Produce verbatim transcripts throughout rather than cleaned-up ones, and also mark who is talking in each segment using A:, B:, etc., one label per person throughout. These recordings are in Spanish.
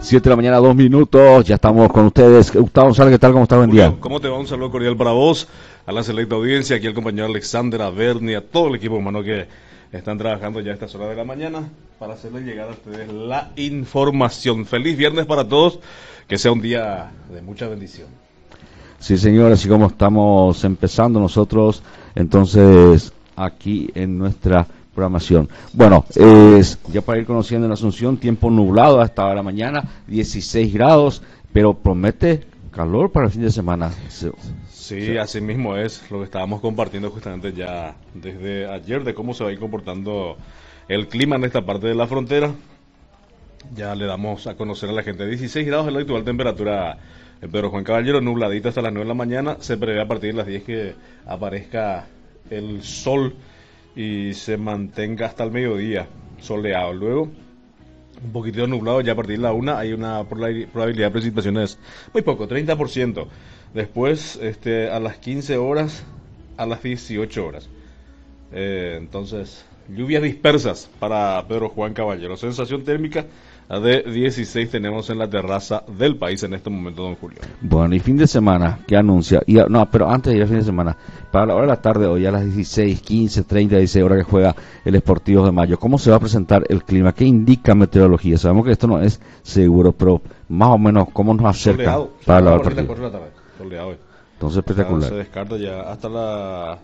A: siete de la mañana, dos minutos. Ya estamos con ustedes. Gustavo González, ¿qué tal? ¿Cómo está? Buen día.
B: ¿Cómo te va? Un saludo cordial para vos, a la selecta audiencia, aquí al compañero Alexander, a Bernie, a todo el equipo humano que están trabajando ya a estas horas de la mañana para hacerles llegar a ustedes la información. Feliz viernes para todos, que sea un día de mucha bendición.
A: Sí, señor, así como estamos empezando nosotros, entonces, aquí en nuestra programación. Bueno, es ya para ir conociendo en Asunción, tiempo nublado hasta ahora mañana, dieciséis grados, pero promete calor para el fin de semana.
B: Sí, sí, así mismo es lo que estábamos compartiendo justamente ya desde ayer, de cómo se va a ir comportando el clima en esta parte de la frontera. Ya le damos a conocer a la gente, dieciséis grados es la actual temperatura en Pedro Juan Caballero, nubladita hasta las nueve de la mañana, se prevé a partir de las diez que aparezca el sol y se mantenga hasta el mediodía soleado. Luego, un poquitito nublado, ya a partir de la una hay una probabilidad de precipitaciones muy poco, treinta por ciento. Después, este, a las quince horas, a las dieciocho horas. Eh, entonces, lluvias dispersas para Pedro Juan Caballero. Sensación térmica de dieciséis tenemos en la terraza del país en este momento, don Julio.
A: Bueno, y fin de semana, ¿qué anuncia? Y, no, pero antes de ir al fin de semana, para la hora de la tarde, hoy a las dieciséis, quince, treinta, dieciséis horas que juega el Sportivo de Mayo, ¿cómo se va a presentar el clima? ¿Qué indica meteorología? Sabemos que esto no es seguro, pero más o menos, ¿cómo nos acerca
B: soleado,
A: para la
B: hora
A: hora
B: de la tarde? Soleado hoy.
A: Entonces, espectacular.
B: Ya se descarta ya hasta la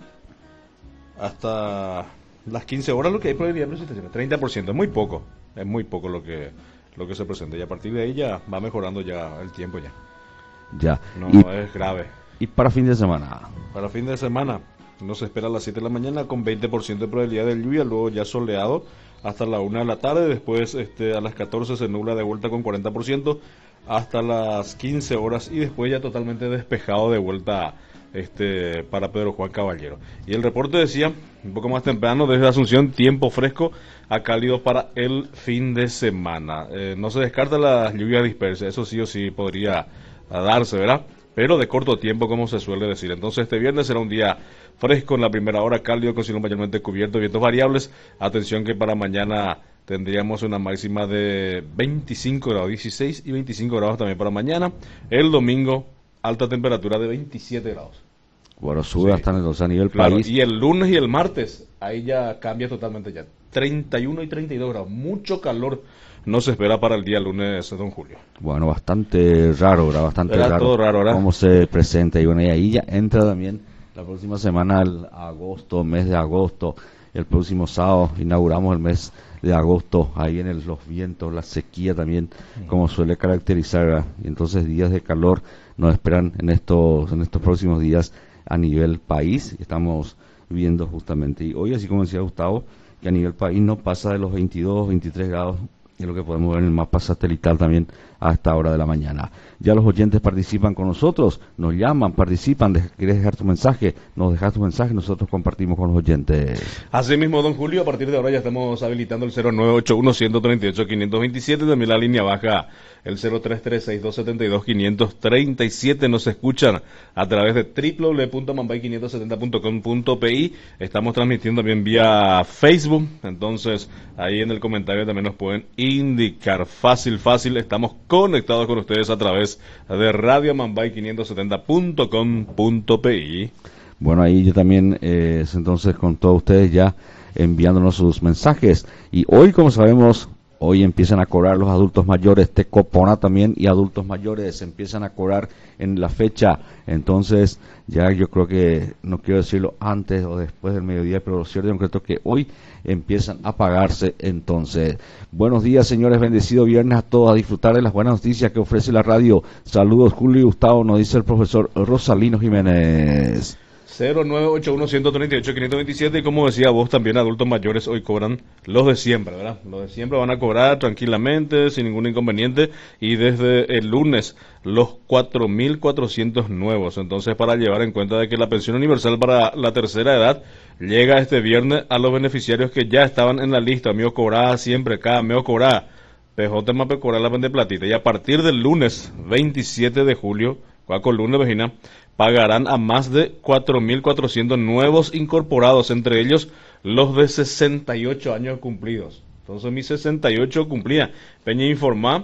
B: hasta las quince horas lo que hay probabilidad de precipitaciones, treinta por ciento, es muy poco, es muy poco lo que lo que se presenta, y a partir de ahí ya va mejorando ya el tiempo ya.
A: Ya.
B: No,
A: y,
B: no es grave.
A: ¿Y para fin de semana?
B: Para fin de semana nos espera a las siete de la mañana con veinte por ciento de probabilidad de lluvia, luego ya soleado hasta la una de la tarde, después este, a las catorce se nubla de vuelta con cuarenta por ciento hasta las quince horas y después ya totalmente despejado de vuelta este para Pedro Juan Caballero. Y el reporte decía, un poco más temprano, desde Asunción, tiempo fresco a cálido para el fin de semana. Eh, no se descarta la lluvia dispersa, eso sí o sí podría darse, ¿verdad? Pero de corto tiempo, como se suele decir. Entonces este viernes será un día fresco en la primera hora, cálido, con cielo mayormente cubierto, vientos variables. Atención que para mañana tendríamos una máxima de veinticinco grados, dieciséis y veinticinco grados también para mañana. El domingo, alta temperatura de veintisiete grados.
A: Bueno, sube sí. hasta entonces a nivel
B: claro,
A: país.
B: Y el lunes y el martes, ahí ya cambia totalmente ya. treinta y uno y treinta y dos grados, mucho calor no se espera para el día lunes, don Julio.
A: Bueno, bastante raro, ¿verdad? Bastante
B: Era
A: raro,
B: todo raro, ¿verdad?
A: Cómo se presenta. Y bueno, y ahí ya entra también la próxima semana, el agosto, mes de agosto. El próximo sábado inauguramos el mes de agosto. Ahí vienen los vientos, la sequía también, uh-huh. como suele caracterizar, ¿verdad? Y entonces días de calor nos esperan en estos, en estos próximos días a nivel país. Estamos viendo justamente. Y hoy, así como decía Gustavo, que a nivel país no pasa de los veintidós, veintitrés grados, es lo que podemos ver en el mapa satelital también a esta hora de la mañana. Ya los oyentes participan con nosotros, nos llaman, participan, de, quieres dejar tu mensaje, nos dejas tu mensaje, nosotros compartimos con los oyentes.
B: Así mismo, don Julio, a partir de ahora ya estamos habilitando el cero nueve ocho uno, uno tres ocho, cinco dos siete, también la línea baja el cero tres tres seis dos siete dos, cinco tres siete. Nos escuchan a través de w w w punto mambay quinientos setenta punto com punto p i. Estamos transmitiendo también vía Facebook, entonces ahí en el comentario también nos pueden indicar. Fácil, fácil, estamos conectados con ustedes a través de radio mambay quinientos setenta punto com punto p i.
A: Bueno, ahí yo también, eh, entonces con todos ustedes ya enviándonos sus mensajes. Y hoy, como sabemos, hoy empiezan a cobrar los adultos mayores, Tecopona también, y adultos mayores empiezan a cobrar en la fecha. Entonces, ya yo creo que, no quiero decirlo antes o después del mediodía, pero lo cierto y concreto es que hoy empiezan a pagarse. Entonces, buenos días, señores, bendecido viernes a todos, a disfrutar de las buenas noticias que ofrece la radio. Saludos, Julio y Gustavo, nos dice el profesor Rosalino Jiménez.
B: cero nueve ocho uno, uno tres ocho, cinco dos siete. Y como decía vos, también adultos mayores hoy cobran los de siempre, ¿verdad? Los de siempre van a cobrar tranquilamente, sin ningún inconveniente, y desde el lunes los cuatro mil cuatrocientos nuevos. Entonces, para llevar en cuenta de que la pensión universal para la tercera edad llega este viernes a los beneficiarios que ya estaban en la lista. Amigo cobrada siempre, cada amigo cobrada, P J Mape cobrar la de platita. Y a partir del lunes veintisiete de julio, con lunes, vecina, pagarán a más de cuatro mil cuatrocientos nuevos incorporados, entre ellos los de sesenta y ocho años cumplidos. Entonces, mi sesenta y ocho cumplía. Peña informa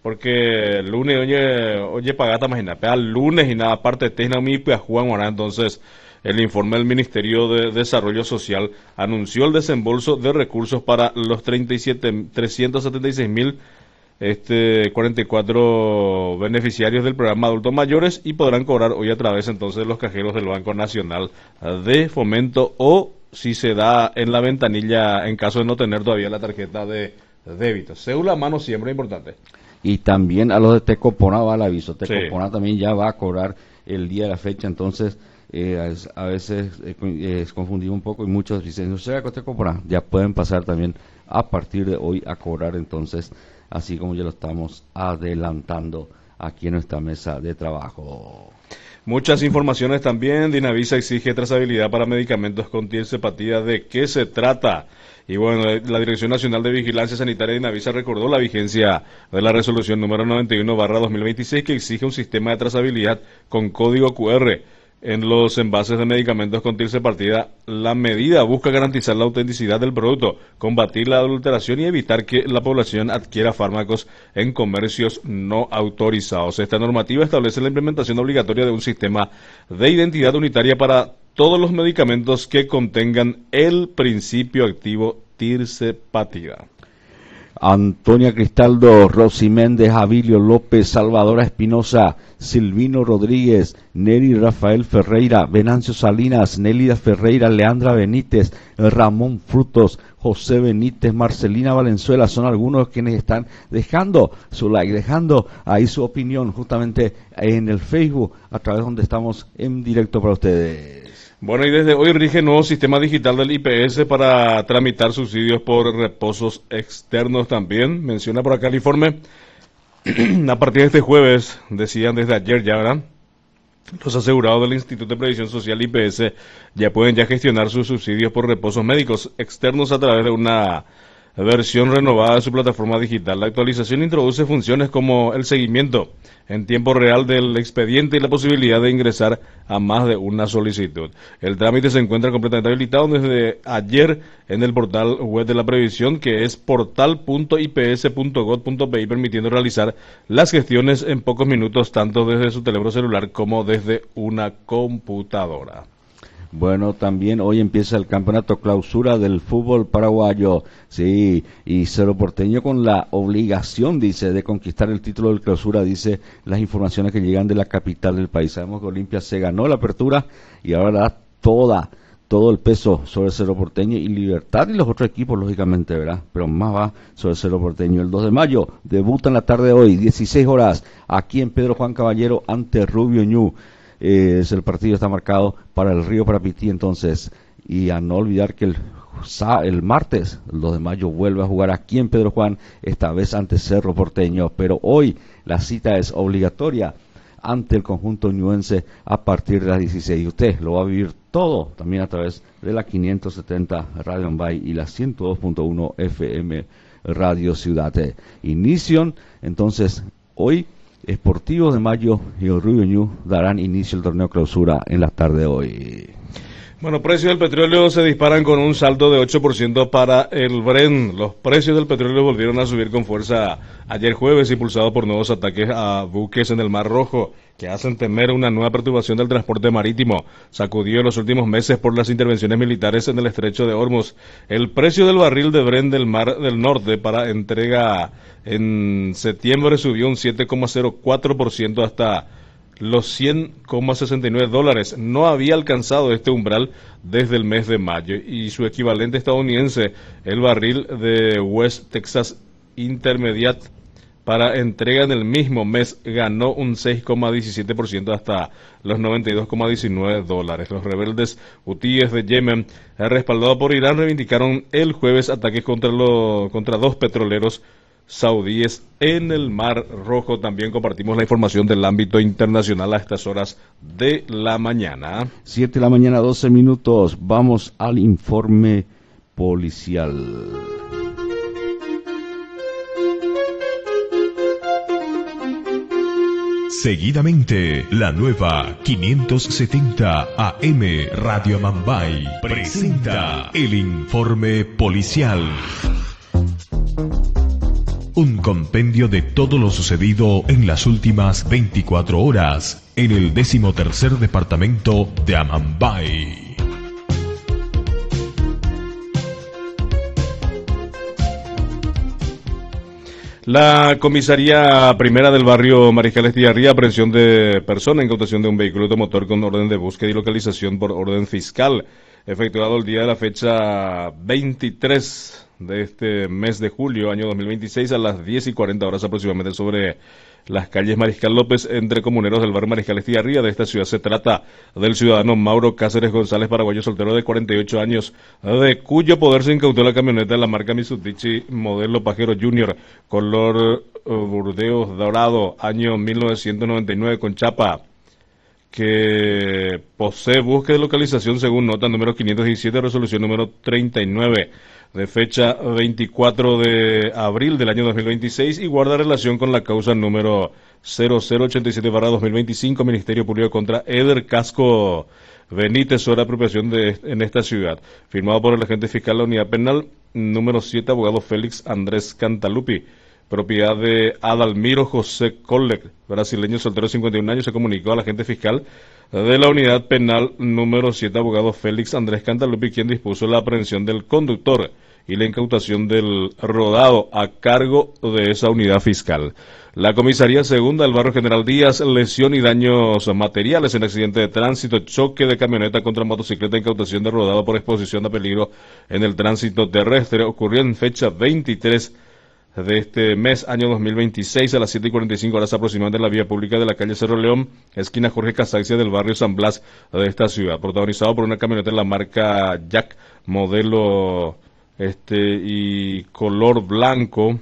B: porque el lunes, oye, oye, pagata, imagínate, al lunes y nada, aparte, Tesna, mi, pues, Juan, ahora entonces, el informe del Ministerio de Desarrollo Social anunció el desembolso de recursos para los treinta y siete, trescientos setenta y seis mil este, cuarenta y cuatro beneficiarios del programa Adultos Mayores y podrán cobrar hoy a través entonces de los cajeros del Banco Nacional de Fomento o si se da en la ventanilla en caso de no tener todavía la tarjeta de débito. Cédula a mano siempre es importante.
A: Y también a los de Tecopona va el aviso. Tecopona
B: Sí.
A: también ya va a cobrar el día de la fecha, entonces eh, es- a veces eh, co- eh, es confundido un poco y muchos dicen, no sé, Tecopona, ya pueden pasar también a partir de hoy a cobrar entonces, así como ya lo estamos adelantando aquí en nuestra mesa de trabajo.
B: Muchas informaciones también. Dinavisa exige trazabilidad para medicamentos con tirsepatía. ¿De qué se trata? Y bueno, la Dirección Nacional de Vigilancia Sanitaria de Dinavisa recordó la vigencia de la resolución número noventa y uno barra dos mil veintiséis que exige un sistema de trazabilidad con código Q R en los envases de medicamentos con tirsepatía. La medida busca garantizar la autenticidad del producto, combatir la adulteración y evitar que la población adquiera fármacos en comercios no autorizados. Esta normativa establece la implementación obligatoria de un sistema de identidad unitaria para todos los medicamentos que contengan el principio activo tirsepatida.
A: Antonia Cristaldo, Rosy Méndez, Avilio López, Salvadora Espinosa, Silvino Rodríguez, Neri Rafael Ferreira, Venancio Salinas, Nélida Ferreira, Leandra Benítez, Ramón Frutos, José Benítez, Marcelina Valenzuela, son algunos quienes están dejando su like, dejando ahí su opinión justamente en el Facebook, a través donde estamos en directo para ustedes.
B: Bueno, y desde hoy rige el nuevo sistema digital del I P S para tramitar subsidios por reposos externos también. Menciona por acá el informe. A partir de este jueves, decían desde ayer ya, ¿verdad? Los asegurados del Instituto de Previsión Social I P S ya pueden ya gestionar sus subsidios por reposos médicos externos a través de una versión renovada de su plataforma digital. La actualización introduce funciones como el seguimiento en tiempo real del expediente y la posibilidad de ingresar a más de una solicitud. El trámite se encuentra completamente habilitado desde ayer en el portal web de la previsión, que es portal punto i p s punto gov punto p i, permitiendo realizar las gestiones en pocos minutos tanto desde su teléfono celular como desde una computadora.
A: Bueno, también hoy empieza el campeonato clausura del fútbol paraguayo, sí, y Cerro Porteño con la obligación, dice, de conquistar el título del clausura, dice las informaciones que llegan de la capital del país. Sabemos que Olimpia se ganó la apertura y ahora da toda, todo el peso sobre Cerro Porteño y Libertad y los otros equipos, lógicamente, ¿verdad? Pero más va sobre Cerro Porteño. El dos de mayo debuta en la tarde de hoy, dieciséis horas, aquí en Pedro Juan Caballero ante Rubio Ñu. Eh, es el partido está marcado para el Río Parapití entonces, y a no olvidar que el, el martes, el dos de mayo, vuelve a jugar aquí en Pedro Juan, esta vez ante Cerro Porteño, pero hoy la cita es obligatoria ante el conjunto ñuense a partir de las dieciséis. Usted lo va a vivir todo también a través de la quinientos setenta Radio Ambay y la ciento dos punto uno F M Radio Ciudad. Inician entonces hoy Esportivos de Mayo y el Rubio Ñu darán inicio al torneo clausura en la tarde de hoy.
B: Bueno, precios del petróleo se disparan con un saldo de ocho por ciento para el Brent. Los precios del petróleo volvieron a subir con fuerza ayer jueves, impulsados por nuevos ataques a buques en el Mar Rojo, que hacen temer una nueva perturbación del transporte marítimo, sacudido en los últimos meses por las intervenciones militares en el estrecho de Hormuz. El precio del barril de Brent del Mar del Norte para entrega en septiembre subió un siete coma cero cuatro por ciento hasta los cien coma sesenta y nueve dólares. No había alcanzado este umbral desde el mes de mayo, y su equivalente estadounidense, el barril de West Texas Intermediate, para entrega en el mismo mes ganó un seis coma diecisiete por ciento hasta los noventa y dos coma diecinueve dólares. Los rebeldes hutíes de Yemen, respaldados por Irán, reivindicaron el jueves ataques contra, lo, contra dos petroleros saudíes en el Mar Rojo. También compartimos la información del ámbito internacional a estas horas de la mañana.
A: siete de la mañana, doce minutos. Vamos al informe policial.
C: Seguidamente, la nueva quinientos setenta A M Radio Mambay presenta el informe policial. Un compendio de todo lo sucedido en las últimas veinticuatro horas en el decimotercer departamento de Amambay.
B: La comisaría primera del barrio Mariscal Estigarribia, aprehensión de persona, incautación de un vehículo automotor con orden de búsqueda y localización por orden fiscal, efectuado el día de la fecha veintitrés de este mes de julio, año dos mil veintiséis, a las diez y cuarenta horas aproximadamente, sobre las calles Mariscal López, entre comuneros del barrio Mariscal Estigarribia de esta ciudad. Se trata del ciudadano Mauro Cáceres González, paraguayo soltero de cuarenta y ocho años, de cuyo poder se incautó la camioneta de la marca Mitsubishi modelo Pajero Junior, color uh, burdeos dorado, año mil novecientos noventa y nueve, con chapa, que posee búsqueda de localización según nota número quinientos diecisiete, resolución número treinta y nueve, de fecha veinticuatro de abril del año dos mil veintiséis, y guarda relación con la causa número cero cero ochenta y siete barra dos mil veinticinco, Ministerio Público contra Eder Casco Benítez, sobre apropiación de, en esta ciudad, firmado por el agente fiscal de la unidad penal número siete, abogado Félix Andrés Cantalupi, propiedad de Adalmiro José Collec, brasileño, soltero, cincuenta y un años. Se comunicó al agente fiscal de la unidad penal número siete, abogado Félix Andrés Cantalupi, quien dispuso la aprehensión del conductor y la incautación del rodado a cargo de esa unidad fiscal. La comisaría segunda del barrio General Díaz, lesión y daños materiales en accidente de tránsito, choque de camioneta contra motocicleta, incautación de rodado por exposición a peligro en el tránsito terrestre, ocurrió en fecha veintitrés de este mes, año dos mil veintiséis, a las siete y cuarenta y cinco horas aproximadamente, en la vía pública de la calle Cerro León, esquina Jorge Casaxia, del barrio San Blas de esta ciudad, protagonizado por una camioneta de la marca Jack, modelo este y color blanco,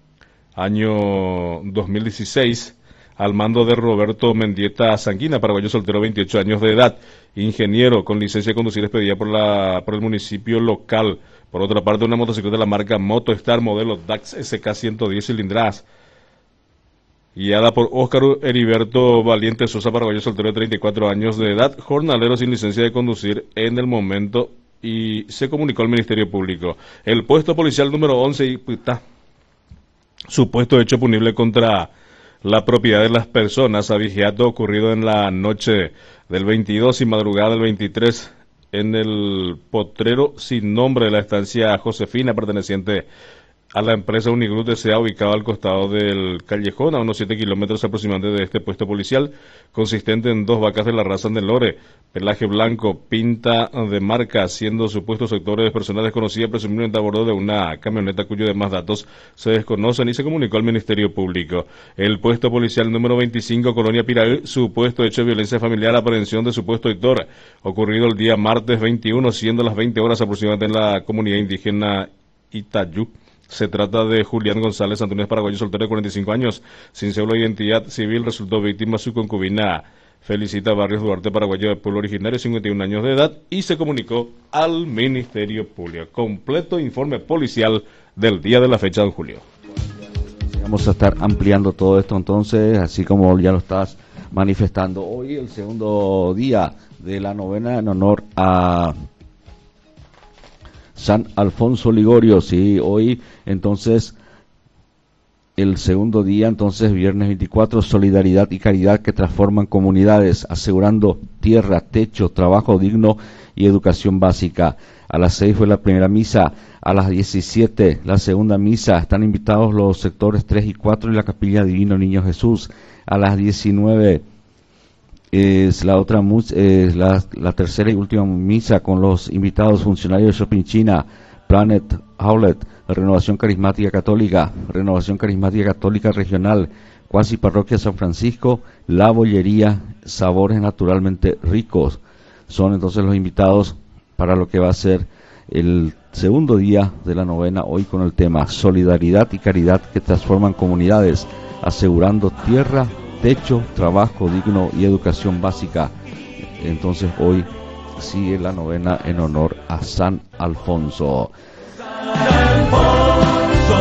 B: año dos mil dieciséis, al mando de Roberto Mendieta Sanguina, paraguayo soltero, veintiocho años de edad, ingeniero con licencia de conducir expedida por la por el municipio local. Por otra parte, una motocicleta de la marca Motostar, modelo D A X S K ciento diez cilindradas, guiada por Óscar Heriberto Valiente Sosa, paraguayo soltero de treinta y cuatro años de edad, jornalero sin licencia de conducir en el momento, y se comunicó al Ministerio Público. El puesto policial número once, y está supuesto hecho punible contra la propiedad de las personas, abigeato ocurrido en la noche del veintidós y madrugada del veintitrés en el potrero sin nombre de la estancia Josefina, perteneciente a la empresa Unigroup S A, ubicado al costado del callejón, a unos siete kilómetros aproximadamente de este puesto policial, consistente en dos vacas de la raza Nelore, pelaje blanco, pinta de marca, siendo supuestos sectores de personas desconocidas, presumiblemente a bordo de una camioneta cuyos demás datos se desconocen, y se comunicó al Ministerio Público. El puesto policial número veinticinco, Colonia Piraí, supuesto hecho de violencia familiar, aprehensión de supuesto autor, ocurrido el día martes veintiuno, siendo las veinte horas aproximadamente, en la comunidad indígena Itayú. Se trata de Julián González Antunes, paraguayo soltero de cuarenta y cinco años, sin cédula de identidad civil, resultó víctima su concubina Felicita Barrios Duarte, paraguayo de pueblo originario, cincuenta y un años de edad, y se comunicó al Ministerio Público. Completo informe policial del día de la fecha de julio.
A: Vamos a estar ampliando todo esto entonces, así como ya lo estás manifestando. Hoy el segundo día de la novena en honor a San Alfonso Ligorio, sí, hoy entonces el segundo día, entonces viernes veinticuatro, solidaridad y caridad que transforman comunidades, asegurando tierra, techo, trabajo digno y educación básica. A las seis fue la primera misa, a las diecisiete la segunda misa, están invitados los sectores tres y cuatro y la capilla Divino Niño Jesús. A las diecinueve es la otra es la, la tercera y última misa con los invitados funcionarios de Shopping China, Planet Outlet, Renovación Carismática Católica, Renovación Carismática Católica Regional, Cuasi Parroquia San Francisco, La Bollería, Sabores Naturalmente Ricos. Son entonces los invitados para lo que va a ser el segundo día de la novena, hoy con el tema Solidaridad y Caridad que transforman comunidades, asegurando tierra, techo, trabajo digno y educación básica. Entonces hoy sigue la novena en honor a San Alfonso. San Alfonso,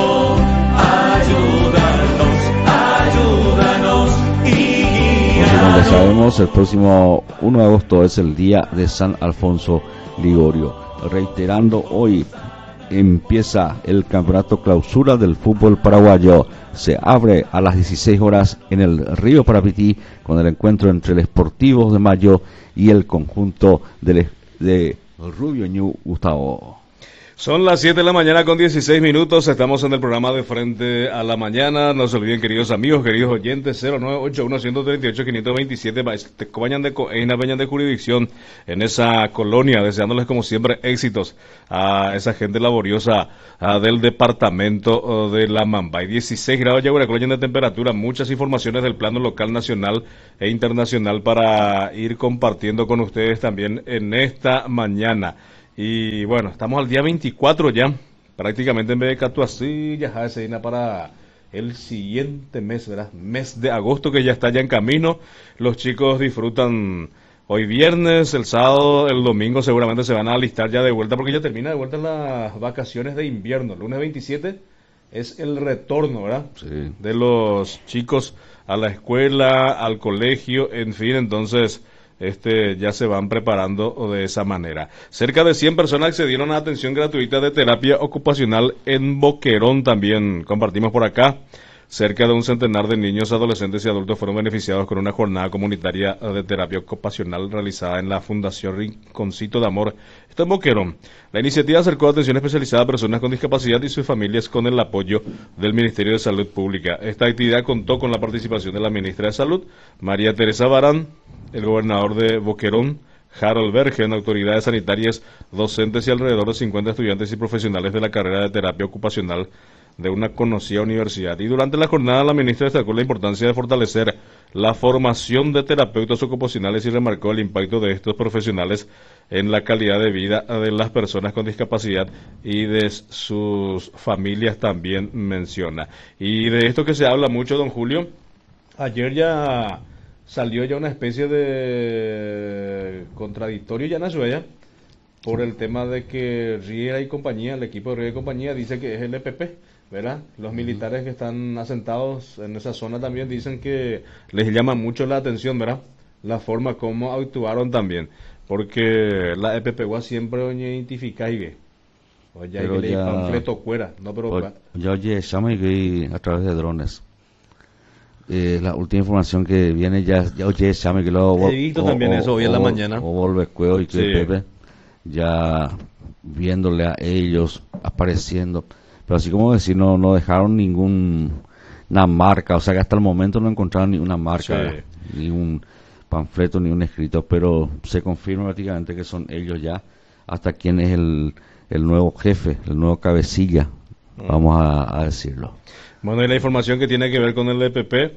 A: ayúdanos, ayúdanos y guíanos. Como ya sabemos, el próximo uno de agosto es el día de San Alfonso Ligorio. Reiterando hoy empieza el campeonato clausura del fútbol paraguayo. Se abre a las dieciséis horas en el Río Parapití con el encuentro entre el Sportivo de Mayo y el conjunto de, de Rubio Ñu Gustavo.
B: Son las siete de la mañana con dieciséis minutos, estamos en el programa de Frente a la Mañana. No se olviden, queridos amigos, queridos oyentes, cero nueve ocho uno, uno tres ocho, cinco dos siete, te cobañan de Coeina, Peñan de jurisdicción en esa colonia, deseándoles como siempre éxitos a esa gente laboriosa a, del departamento de la Mambay. dieciséis grados ya, una colonia de temperatura, muchas informaciones del plano local, nacional e internacional para ir compartiendo con ustedes también en esta mañana. Y bueno, estamos al día veinticuatro ya, prácticamente en vez de Catuasí, ya se viene para el siguiente mes, ¿verdad? Mes de agosto que ya está ya en camino. Los chicos disfrutan hoy viernes, el sábado, el domingo seguramente se van a alistar ya de vuelta porque ya termina de vuelta las vacaciones de invierno. El lunes veintisiete es el retorno, ¿verdad?
A: Sí.
B: De los chicos a la escuela, al colegio, en fin, entonces... Este, ya se van preparando de esa manera. Cerca de cien personas accedieron a atención gratuita de terapia ocupacional en Boquerón también. Compartimos por acá. Cerca de un centenar de niños, adolescentes y adultos fueron beneficiados con una jornada comunitaria de terapia ocupacional realizada en la Fundación Rinconcito de Amor. Está en Boquerón. La iniciativa acercó atención especializada a personas con discapacidad y sus familias con el apoyo del Ministerio de Salud Pública. Esta actividad contó con la participación de la ministra de Salud, María Teresa Barán, el gobernador de Boquerón, Harold Bergen, autoridades sanitarias, docentes y alrededor de cincuenta estudiantes y profesionales de la carrera de terapia ocupacional de una conocida universidad. Y durante la jornada la ministra destacó la importancia de fortalecer la formación de terapeutas ocupacionales y remarcó el impacto de estos profesionales en la calidad de vida de las personas con discapacidad y de sus familias también menciona. Y de esto que se habla mucho, don Julio, ayer ya salió ya una especie de contradictorio ya en Azuela por el tema de que Riera y compañía, el equipo de Riera y compañía dice que es el E P P, ¿verdad? Los militares que están asentados en esa zona también dicen que les llama mucho la atención, ¿verdad? La forma como actuaron también, porque la E P P siempre identifica y ve. O ya hay que panfleto fuera, no pero
A: ya oye, llama y a través de drones. Eh, la última información que viene ya, ya oye, llame que lo
B: he visto o, también o, eso hoy o, en la mañana.
A: O vuelve Cueo y que sí. Pepe, ya viéndole a ellos apareciendo, pero así como decir, no, no dejaron ningún una marca, o sea que hasta el momento no encontraron ni una marca, sí. Ni un panfleto, ni un escrito, pero se confirma prácticamente que son ellos ya, hasta quién es el, el nuevo jefe, el nuevo cabecilla, mm. vamos a, a decirlo.
B: Bueno, y la información que tiene que ver con el E P P,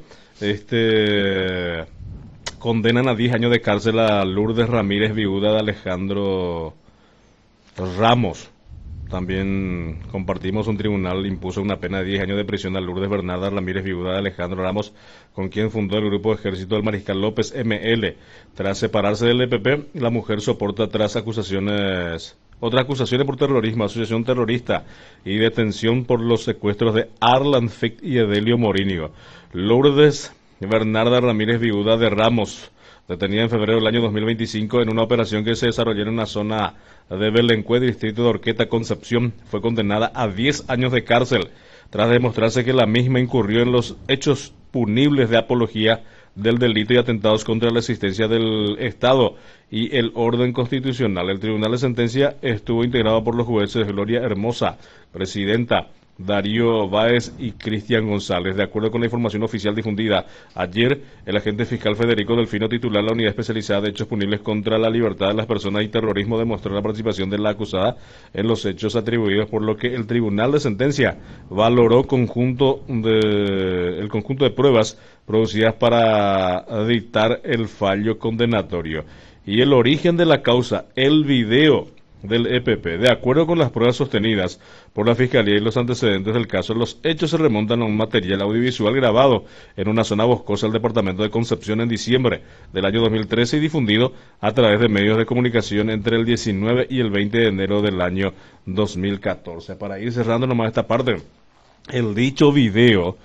B: este, condenan a diez años de cárcel a Lourdes Ramírez, viuda de Alejandro Ramos. También compartimos, un tribunal impuso una pena de diez años de prisión a Lourdes Bernarda Ramírez, viuda de Alejandro Ramos, con quien fundó el grupo de ejército del Mariscal López M L. Tras separarse del E P P, la mujer soporta tras acusaciones... Otras acusaciones por terrorismo, asociación terrorista y detención por los secuestros de Arlan Fick y Edelio Morínigo. Lourdes Bernarda Ramírez, viuda de Ramos, detenida en febrero del año dos mil veinticinco en una operación que se desarrolló en una zona de Belencué, distrito de Orqueta, Concepción, fue condenada a diez años de cárcel, tras demostrarse que la misma incurrió en los hechos punibles de apología del delito y atentados contra la existencia del Estado y el orden constitucional. El tribunal de sentencia estuvo integrado por los jueces Gloria Hermosa, presidenta, Darío Báez y Cristian González. De acuerdo con la información oficial difundida ayer, el agente fiscal Federico Delfino, titular de la Unidad Especializada de Hechos Punibles contra la Libertad de las Personas y Terrorismo, demostró la participación de la acusada en los hechos atribuidos, por lo que el tribunal de sentencia valoró conjunto de, el conjunto de pruebas producidas para dictar el fallo condenatorio. Y el origen de la causa, el video del E P P. De acuerdo con las pruebas sostenidas por la Fiscalía y los antecedentes del caso, los hechos se remontan a un material audiovisual grabado en una zona boscosa del departamento de Concepción en diciembre del año dos mil trece y difundido a través de medios de comunicación entre el diecinueve y el veinte de enero del año dos mil catorce. Para ir cerrando nomás esta parte, el dicho video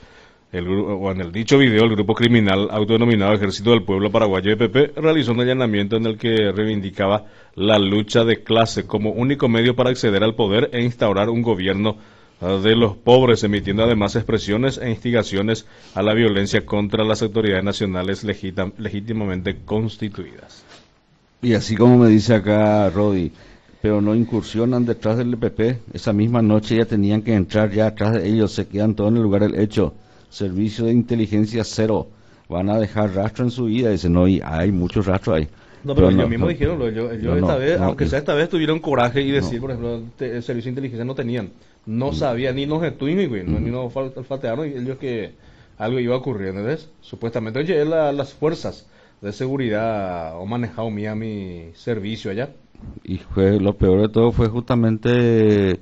B: El, o en el dicho video, el grupo criminal autodenominado Ejército del Pueblo Paraguayo E P P realizó un allanamiento en el que reivindicaba la lucha de clase como único medio para acceder al poder e instaurar un gobierno de los pobres, emitiendo además expresiones e instigaciones a la violencia contra las autoridades nacionales legítim legítimamente constituidas.
A: Y así como me dice acá Rodi, pero no incursionan detrás del E P P, esa misma noche ya tenían que entrar ya atrás de ellos, se quedan todos en el lugar del hecho, servicio de inteligencia cero, van a dejar rastro en su vida, dicen, no, y hay muchos rastros ahí.
B: No, pero, pero ellos
A: no,
B: mismos
A: no,
B: dijeron, ellos, ellos
A: no,
B: esta
A: no,
B: vez,
A: no,
B: aunque
A: no,
B: sea esta vez, tuvieron coraje y decir,
A: no.
B: por ejemplo, te, el servicio de inteligencia no tenían, no sabían, ni nos estudian, güey, no, ni nos faltearon, y ellos que algo iba a ocurrir, ¿entendés? Supuestamente, oye, la, las fuerzas de seguridad han manejado mía mi servicio allá.
A: Y fue, lo peor de todo fue justamente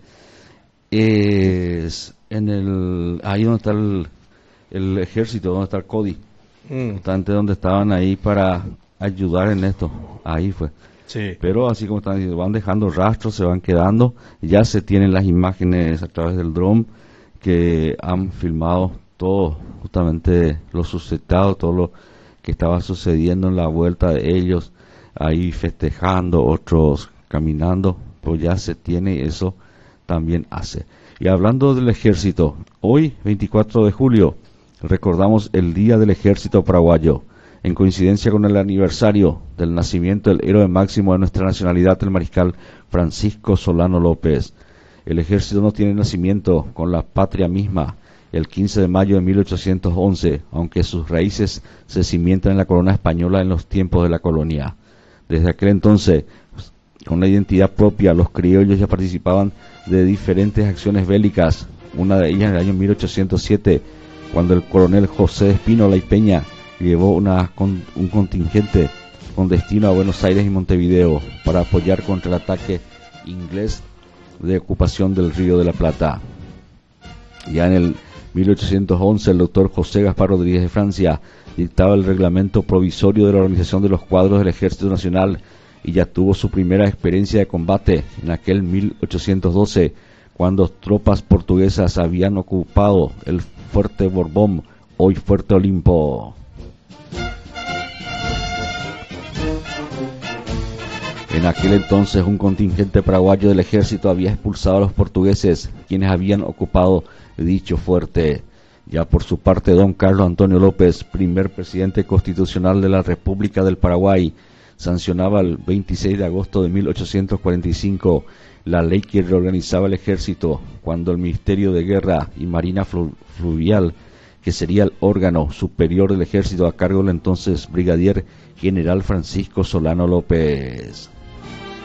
A: es en el, ahí donde está el, el ejército, donde está el CODI,
B: Mm.
A: justamente donde estaban ahí para ayudar en esto, ahí fue.
B: Sí.
A: Pero así como están diciendo, van dejando rastros, se van quedando, ya se tienen las imágenes a través del dron que han filmado todo, justamente lo suscitado, todo lo que estaba sucediendo en la vuelta de ellos, ahí festejando, otros caminando, pues ya se tiene, eso también hace. Y hablando del ejército, hoy, veinticuatro de julio, recordamos el Día del Ejército Paraguayo, en coincidencia con el aniversario del nacimiento del héroe máximo de nuestra nacionalidad, el mariscal Francisco Solano López. El ejército no tiene nacimiento con la patria misma, el quince de mayo de mil ochocientos once, aunque sus raíces se cimientan en la corona española en los tiempos de la colonia. Desde aquel entonces, con la identidad propia, los criollos ya participaban de diferentes acciones bélicas, una de ellas en el año mil ochocientos siete, cuando el coronel José Espínola y Peña llevó una, con, un contingente con destino a Buenos Aires y Montevideo para apoyar contra el ataque inglés de ocupación del Río de la Plata. Ya en el mil ochocientos once, el doctor José Gaspar Rodríguez de Francia dictaba el reglamento provisorio de la organización de los cuadros del Ejército Nacional y ya tuvo su primera experiencia de combate en aquel mil ochocientos doce, cuando tropas portuguesas habían ocupado el Fuerte Borbón, hoy Fuerte Olimpo. En aquel entonces un contingente paraguayo del ejército había expulsado a los portugueses, quienes habían ocupado dicho fuerte. Ya por su parte, don Carlos Antonio López, primer presidente constitucional de la República del Paraguay, sancionaba el veintiséis de agosto de mil ochocientos cuarenta y cinco la ley que reorganizaba el ejército, cuando el Ministerio de Guerra y Marina Fluvial, que sería el órgano superior del ejército a cargo del entonces brigadier general Francisco Solano López.